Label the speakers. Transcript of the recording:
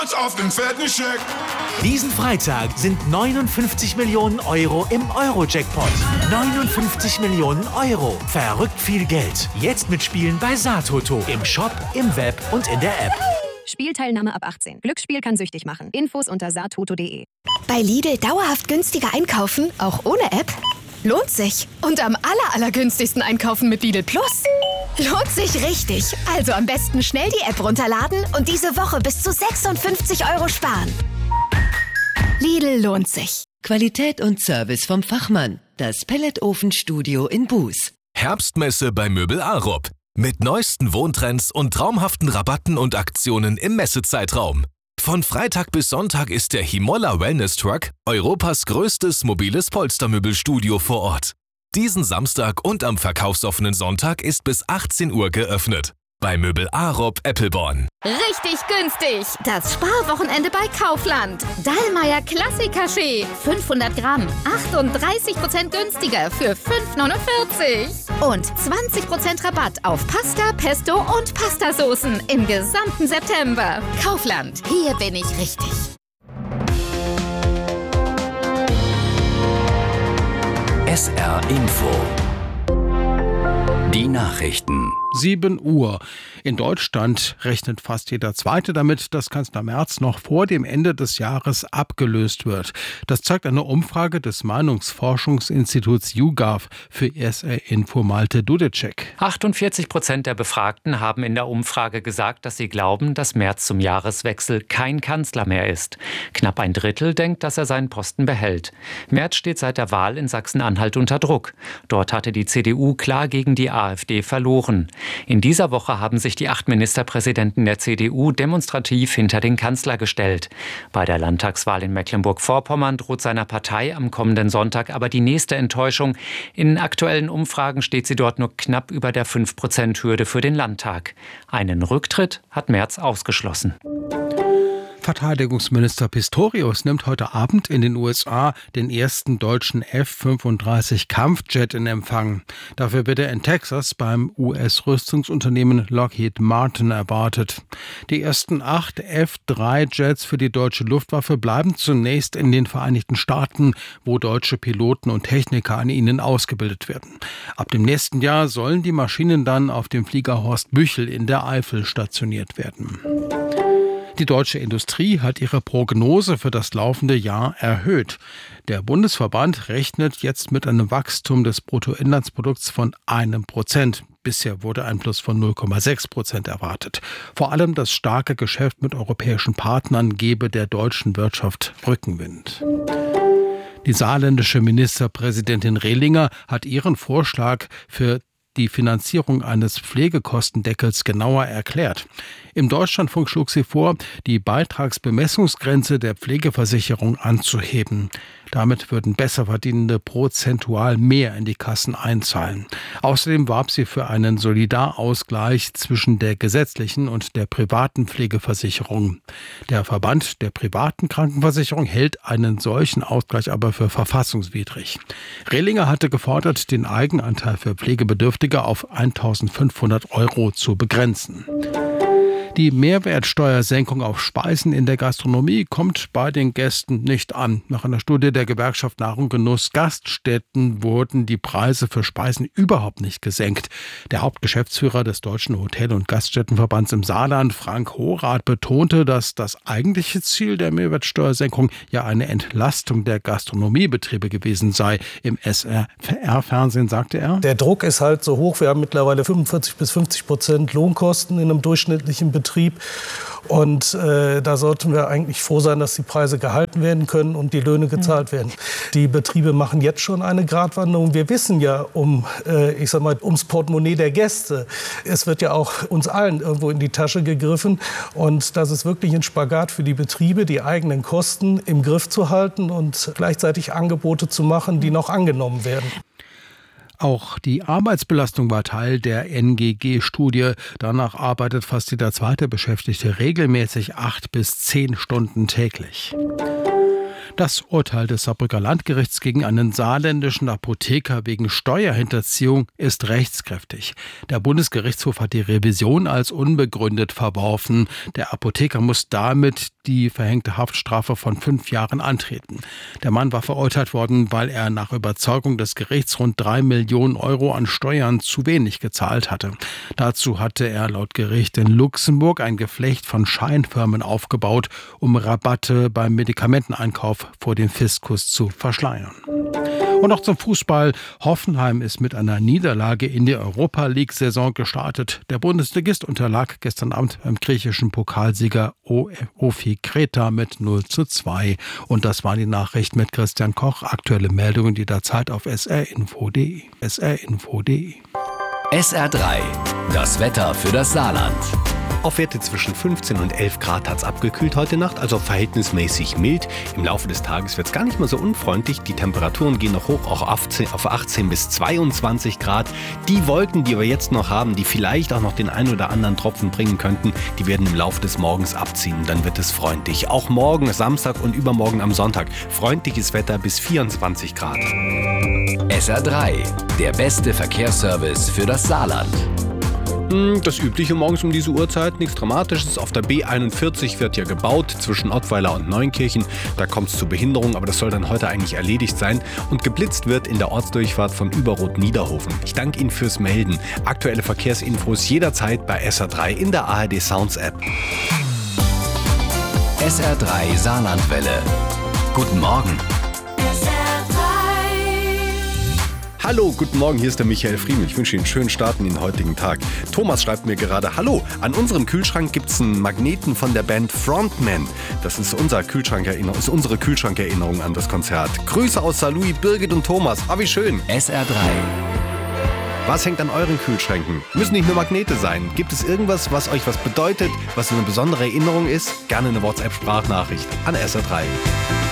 Speaker 1: Auf den fetten Scheck.
Speaker 2: Diesen Freitag sind 59 Millionen Euro im Euro-Jackpot. 59 Millionen Euro. Verrückt viel Geld. Jetzt mitspielen bei Satoto. Im Shop, im Web und in der App.
Speaker 3: Spielteilnahme ab 18. Glücksspiel kann süchtig machen. Infos unter satoto.de.
Speaker 4: Bei Lidl dauerhaft günstiger einkaufen, auch ohne App? Lohnt sich. Und am allergünstigsten einkaufen mit Lidl Plus? Lohnt sich richtig. Also am besten schnell die App runterladen und diese Woche bis zu 56 Euro sparen. Lidl lohnt sich.
Speaker 5: Qualität und Service vom Fachmann. Das Pelletofenstudio in Buß.
Speaker 6: Herbstmesse bei Möbel Arup. Mit neuesten Wohntrends und traumhaften Rabatten und Aktionen im Messezeitraum. Von Freitag bis Sonntag ist der Himolla Wellness Truck Europas größtes mobiles Polstermöbelstudio vor Ort. Diesen Samstag und am verkaufsoffenen Sonntag ist bis 18 Uhr geöffnet. Bei Möbel Arup Eppelborn.
Speaker 7: Richtig günstig. Das Sparwochenende bei Kaufland. Dallmayr Klassik-Kaffee. 500 Gramm. 38% günstiger für 5,49. Und 20% Rabatt auf Pasta, Pesto und Pastasoßen im gesamten September. Kaufland. Hier bin ich richtig.
Speaker 8: SR Info. Die Nachrichten.
Speaker 9: 7 Uhr. In Deutschland rechnet fast jeder Zweite damit, dass Kanzler Merz noch vor dem Ende des Jahres abgelöst wird. Das zeigt eine Umfrage des Meinungsforschungsinstituts YouGov für SR Info Malte Dudecek.
Speaker 10: 48% der Befragten haben in der Umfrage gesagt, dass sie glauben, dass Merz zum Jahreswechsel kein Kanzler mehr ist. Knapp ein Drittel denkt, dass er seinen Posten behält. Merz steht seit der Wahl in Sachsen-Anhalt unter Druck. Dort hatte die CDU klar gegen die AfD verloren. In dieser Woche haben sich die 8 Ministerpräsidenten der CDU demonstrativ hinter den Kanzler gestellt. Bei der Landtagswahl in Mecklenburg-Vorpommern droht seiner Partei am kommenden Sonntag aber die nächste Enttäuschung. In aktuellen Umfragen steht sie dort nur knapp über der 5%-Hürde für den Landtag. Einen Rücktritt hat Merz ausgeschlossen.
Speaker 9: Verteidigungsminister Pistorius nimmt heute Abend in den USA den ersten deutschen F-35 Kampfjet in Empfang. Dafür wird er in Texas beim US-Rüstungsunternehmen Lockheed Martin erwartet. Die ersten 8 F-3-Jets für die deutsche Luftwaffe bleiben zunächst in den Vereinigten Staaten, wo deutsche Piloten und Techniker an ihnen ausgebildet werden. Ab dem nächsten Jahr sollen die Maschinen dann auf dem Flieger Horst Büchel in der Eifel stationiert werden. Die deutsche Industrie hat ihre Prognose für das laufende Jahr erhöht. Der Bundesverband rechnet jetzt mit einem Wachstum des Bruttoinlandsprodukts von 1%. Bisher wurde ein Plus von 0,6% erwartet. Vor allem das starke Geschäft mit europäischen Partnern gebe der deutschen Wirtschaft Rückenwind. Die saarländische Ministerpräsidentin Rehlinger hat ihren Vorschlag für die Finanzierung eines Pflegekostendeckels genauer erklärt. Im Deutschlandfunk schlug sie vor, die Beitragsbemessungsgrenze der Pflegeversicherung anzuheben. Damit würden Besserverdienende prozentual mehr in die Kassen einzahlen. Außerdem warb sie für einen Solidarausgleich zwischen der gesetzlichen und der privaten Pflegeversicherung. Der Verband der privaten Krankenversicherung hält einen solchen Ausgleich aber für verfassungswidrig. Rehlinger hatte gefordert, den Eigenanteil für Pflegebedürftige auf 1.500 € zu begrenzen. Die Mehrwertsteuersenkung auf Speisen in der Gastronomie kommt bei den Gästen nicht an. Nach einer Studie der Gewerkschaft Nahrung Genuss Gaststätten wurden die Preise für Speisen überhaupt nicht gesenkt. Der Hauptgeschäftsführer des Deutschen Hotel- und Gaststättenverbands im Saarland, Frank Horath, betonte, dass das eigentliche Ziel der Mehrwertsteuersenkung ja eine Entlastung der Gastronomiebetriebe gewesen sei. Im SR-Fernsehen sagte er:
Speaker 11: Der Druck ist halt so hoch. Wir haben mittlerweile 45-50% Lohnkosten in einem durchschnittlichen Betrieb. Und da sollten wir eigentlich froh sein, dass die Preise gehalten werden können und die Löhne gezahlt werden. Die Betriebe machen jetzt schon eine Gratwanderung. Wir wissen ja ums Portemonnaie der Gäste. Es wird ja auch uns allen irgendwo in die Tasche gegriffen. Und das ist wirklich ein Spagat für die Betriebe, die eigenen Kosten im Griff zu halten und gleichzeitig Angebote zu machen, die noch angenommen werden.
Speaker 9: Auch die Arbeitsbelastung war Teil der NGG-Studie. Danach arbeitet fast jeder zweite Beschäftigte regelmäßig 8 bis 10 Stunden täglich. Das Urteil des Saarbrücker Landgerichts gegen einen saarländischen Apotheker wegen Steuerhinterziehung ist rechtskräftig. Der Bundesgerichtshof hat die Revision als unbegründet verworfen. Der Apotheker muss damit die verhängte Haftstrafe von 5 Jahren antreten. Der Mann war verurteilt worden, weil er nach Überzeugung des Gerichts rund 3 Millionen Euro an Steuern zu wenig gezahlt hatte. Dazu hatte er laut Gericht in Luxemburg ein Geflecht von Scheinfirmen aufgebaut, um Rabatte beim Medikamenteneinkauf vor dem Fiskus zu verschleiern. Und noch zum Fußball. Hoffenheim ist mit einer Niederlage in die Europa-League-Saison gestartet. Der Bundesligist unterlag gestern Abend beim griechischen Pokalsieger OFI Kreta mit 0:2. Und das war die Nachricht mit Christian Koch. Aktuelle Meldungen jederzeit auf srinfo.de. srinfo.de.
Speaker 8: SR3, das Wetter für das Saarland.
Speaker 1: Auf Werte zwischen 15 und 11 Grad hat es abgekühlt heute Nacht, also verhältnismäßig mild. Im Laufe des Tages wird es gar nicht mehr so unfreundlich. Die Temperaturen gehen noch hoch, auch auf 18 bis 22 Grad. Die Wolken, die wir jetzt noch haben, die vielleicht auch noch den ein oder anderen Tropfen bringen könnten, die werden im Laufe des Morgens abziehen. Dann wird es freundlich. Auch morgen, Samstag und übermorgen am Sonntag. Freundliches Wetter bis 24 Grad.
Speaker 8: SR3, der beste Verkehrsservice für das Saarland.
Speaker 1: Das Übliche morgens um diese Uhrzeit, nichts Dramatisches. Auf der B41 wird ja gebaut zwischen Ottweiler und Neunkirchen. Da kommt es zu Behinderung, aber das soll dann heute eigentlich erledigt sein. Und geblitzt wird in der Ortsdurchfahrt von Überrot-Niederhofen. Ich danke Ihnen fürs Melden. Aktuelle Verkehrsinfos jederzeit bei SR3 in der ARD Sounds App.
Speaker 8: SR3 Saarlandwelle. Guten Morgen.
Speaker 1: Hallo, guten Morgen, hier ist der Michael Friemel. Ich wünsche Ihnen einen schönen Start in den heutigen Tag. Thomas schreibt mir gerade, hallo, an unserem Kühlschrank gibt es einen Magneten von der Band Frontman. Das ist unsere Kühlschrankerinnerung an das Konzert. Grüße aus Saarlouis, Birgit und Thomas. Ah, wie schön.
Speaker 8: SR3.
Speaker 1: Was hängt an euren Kühlschränken? Müssen nicht nur Magnete sein. Gibt es irgendwas, was euch was bedeutet, was eine besondere Erinnerung ist? Gerne eine WhatsApp-Sprachnachricht an SR3.